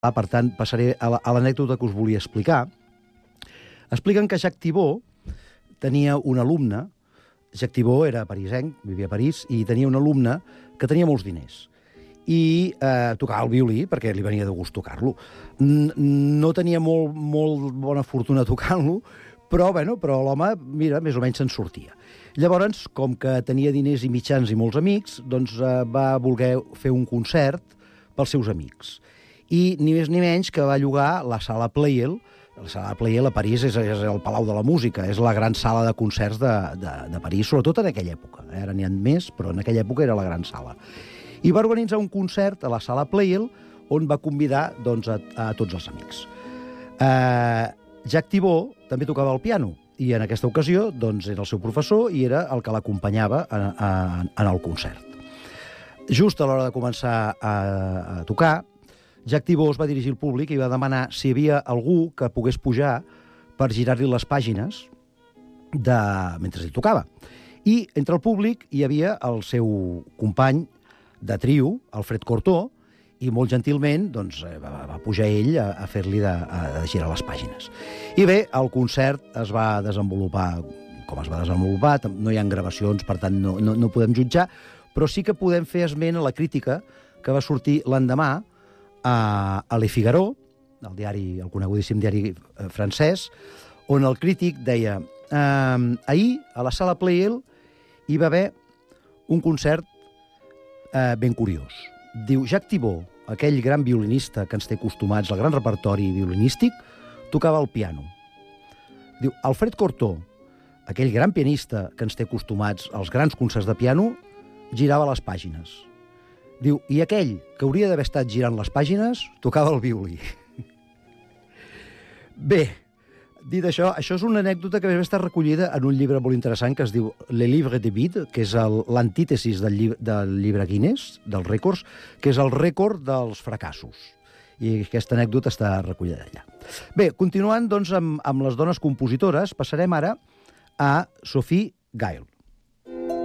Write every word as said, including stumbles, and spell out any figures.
Ah, per tant, passaré a la- a l'anècdota que us volia explicar. Expliquen que Jacques Thibault tenia un alumne. Jacques Thibault era parisenc, vivia a París, i tenia un alumne que tenia molts diners. I eh, tocava el violí, perquè li venia de gust tocar-lo. N- No tenia molt, molt bona fortuna tocant-lo, però, bueno, però l'home, mira, més o menys se'n sortia. Llavors, com que tenia diners i mitjans i molts amics, doncs eh, va voler fer un concert pels seus amics. I ni més ni menys que va llogar la sala Pleyel. La sala Pleyel a París és, és el Palau de la Música, és la gran sala de concerts de, de, de París, sobretot en aquella època. Ara n'hi ha més, però en aquella època era la gran sala. I va organitzar un concert a la sala Pleyel on va convidar doncs, a, a tots els amics. Eh, Jacques Thibault també tocava el piano, i en aquesta ocasió doncs, era el seu professor i era el que l'acompanyava en, en, en el concert. Just a l'hora de començar a, a tocar, Jacques Thibault es va dirigir al públic i va demanar si hi havia algú que pogués pujar per girar-li les pàgines de... mentre ell tocava. I entre el públic hi havia el seu company de trio, Alfred Cortot, i molt gentilment doncs, va, va pujar ell a, a fer-li de, a, a girar les pàgines. I bé, el concert es va desenvolupar com es va desenvolupar, no hi ha gravacions, per tant no, no, no podem jutjar, però sí que podem fer esment a la crítica que va sortir l'endemà a, a Le Figaro, el diari, el conegudíssim diari eh, francès, on el crític deia eh, ahir, a la sala Pleyel, hi va haver un concert eh, ben curiós. Diu, Jacques Thibault, aquell gran violinista que ens té acostumats al gran repertori violinístic, tocava el piano. Diu, Alfred Cortot, aquell gran pianista que ens té acostumats als grans concerts de piano, girava les pàgines. Diu, i aquell que hauria d'haver estat girant les pàgines tocava el violí. Bé, dit això, això és una anècdota que va estar recollida en un llibre molt interessant que es diu Le Livre de Vide, que és l'antítesis del, llibre, del llibre Guinness, dels rècords, que és el rècord dels fracassos. I aquesta anècdota està recollida allà. Bé, continuant doncs, amb, amb les dones compositores, passarem ara a Sophie Gayle.